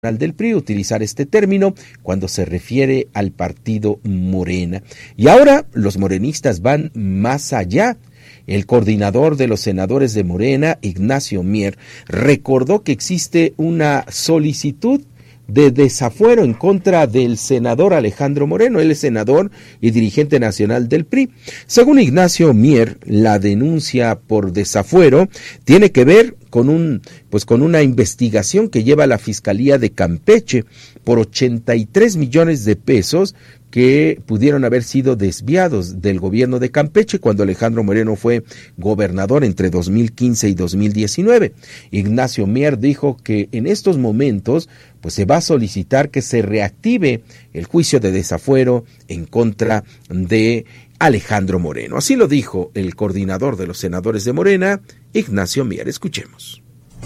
del PRI utilizar este término cuando se refiere al partido Morena. Y ahora los morenistas van más allá. El coordinador de los senadores de Morena, Ignacio Mier, recordó que existe una solicitud de desafuero en contra del senador Alejandro Moreno. Él es senador y dirigente nacional del PRI. Según Ignacio Mier, la denuncia por desafuero tiene que ver con una investigación que lleva la Fiscalía de Campeche por 83 millones de pesos que pudieron haber sido desviados del gobierno de Campeche cuando Alejandro Moreno fue gobernador entre 2015 y 2019. Ignacio Mier dijo que en estos momentos se va a solicitar que se reactive el juicio de desafuero en contra de Alejandro Moreno. Así lo dijo el coordinador de los senadores de Morena, Ignacio Mier. Escuchemos.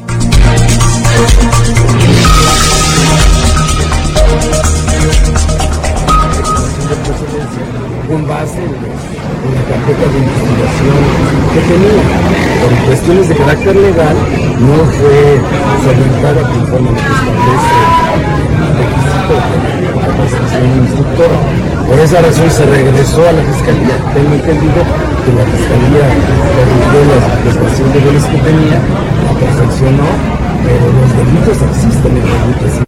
Con base en la carpeta de investigación que tenía, por cuestiones de carácter legal, no fue solicitada conforme a lo que establece el requisito de la presentación instructora. Por esa razón se regresó a la Fiscalía. Tengo entendido que la Fiscalía corrigió la prestación de bienes que tenía, la perfeccionó, pero los delitos existen en el delito.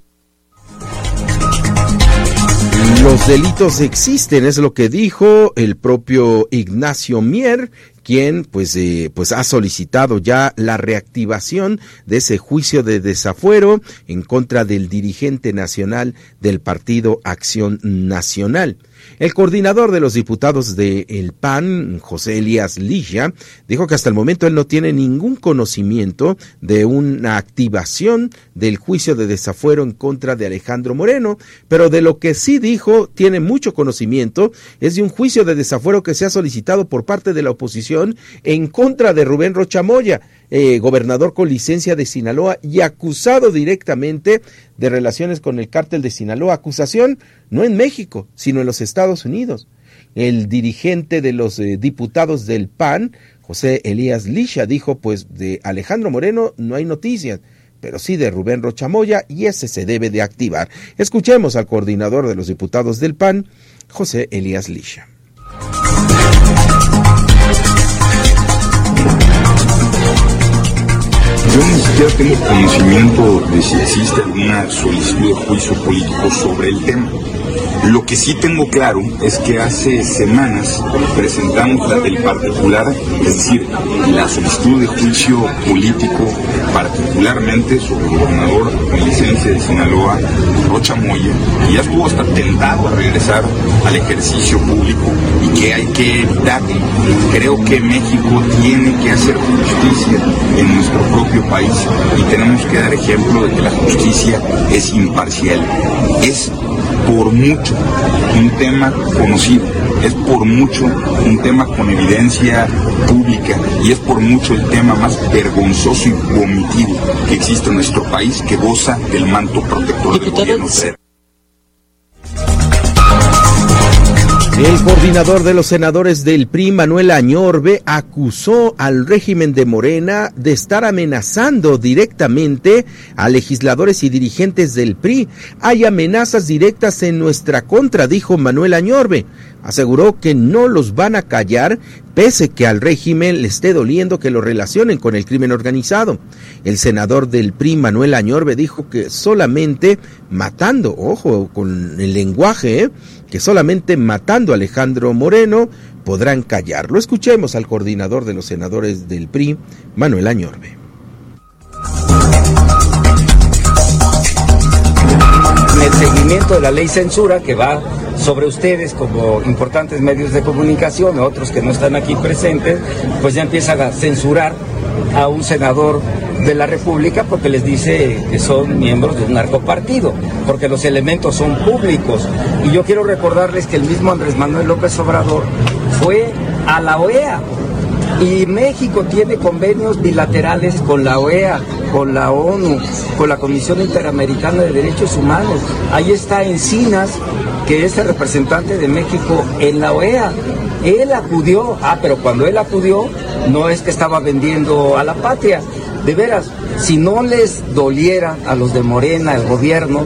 Los delitos existen, es lo que dijo el propio Ignacio Mier, quien ha solicitado ya la reactivación de ese juicio de desafuero en contra del dirigente nacional del Partido Acción Nacional. El coordinador de los diputados del PAN, José Elías Ligia, dijo que hasta el momento él no tiene ningún conocimiento de una activación del juicio de desafuero en contra de Alejandro Moreno, pero de lo que sí dijo tiene mucho conocimiento es de un juicio de desafuero que se ha solicitado por parte de la oposición en contra de Rubén Rocha Moya, gobernador con licencia de Sinaloa y acusado directamente de relaciones con el cártel de Sinaloa. Acusación no en México, sino en los Estados Unidos. El dirigente de los diputados del PAN, José Elías Ligia, dijo de Alejandro Moreno no hay noticias, pero sí de Rubén Rocha Moya, y ese se debe de activar. Escuchemos al coordinador de los diputados del PAN, José Elías Ligia. Yo ni siquiera tengo conocimiento de si existe alguna solicitud de juicio político sobre el tema. Lo que sí tengo claro es que hace semanas presentamos la del particular, es decir, la solicitud de juicio político particularmente sobre el gobernador con licencia de Sinaloa, Rocha Moya, y ya estuvo hasta tentado a regresar al ejercicio público y que hay que evitarlo. Creo que México tiene que hacer justicia en nuestro propio país y tenemos que dar ejemplo de que la justicia es imparcial. Es por mucho un tema conocido, es por mucho un tema con evidencia pública y es por mucho el tema más vergonzoso y vomitivo que existe en nuestro país, que goza del manto protector del gobierno federal. El coordinador de los senadores del PRI, Manuel Añorbe, acusó al régimen de Morena de estar amenazando directamente a legisladores y dirigentes del PRI. Hay amenazas directas en nuestra contra, dijo Manuel Añorbe. Aseguró que no los van a callar, pese que al régimen le esté doliendo que lo relacionen con el crimen organizado. El senador del PRI, Manuel Añorbe, dijo que solamente matando, ojo con el lenguaje, que solamente matando a Alejandro Moreno podrán callarlo. Escuchemos al coordinador de los senadores del PRI, Manuel Añorbe. El seguimiento de la ley censura que va sobre ustedes como importantes medios de comunicación, otros que no están aquí presentes, pues ya empiezan a censurar a un senador de la República porque les dice que son miembros de un narcopartido, porque los elementos son públicos. Y yo quiero recordarles que el mismo Andrés Manuel López Obrador fue a la OEA, y México tiene convenios bilaterales con la OEA, con la ONU, con la Comisión Interamericana de Derechos Humanos. Ahí está Encinas, que es el representante de México en la OEA. Él acudió, pero cuando él acudió no es que estaba vendiendo a la patria. de veras, si no les doliera a los de Morena, el gobierno,